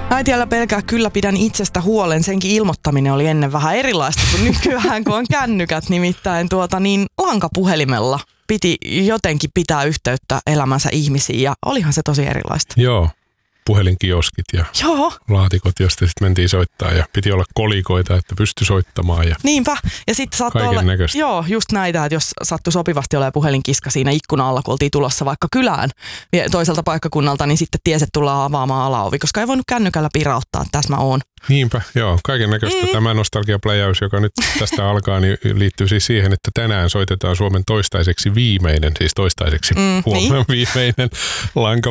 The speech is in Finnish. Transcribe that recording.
Äitiällä pelkää kyllä pidän itsestä huolen. Senkin ilmoittaminen oli ennen vähän erilaista kuin nykyään, kun on kännykät. Nimittäin lankapuhelimella piti jotenkin pitää yhteyttä elämänsä ihmisiin ja olihan se tosi erilaista. Joo. Puhelinkioskit ja laatikot, josta sitten mentiin soittaa ja piti olla kolikoita, että pystyi soittamaan. Ja niinpä. Ja sitten saattoi olla, just näitä, että jos sattui sopivasti olemaan puhelinkiska siinä ikkuna alla, kun oltiin tulossa vaikka kylään toiselta paikkakunnalta, niin sitten tiesi, että tullaan avaamaan alaovi, koska ei voinut kännykällä pirauttaa, että tässä mä oon. Niinpä, joo. Kaiken näköistä. Tämä nostalgiapläjäys, joka nyt tästä alkaa, niin liittyy siis siihen, että tänään soitetaan Suomen toistaiseksi viimeinen lanka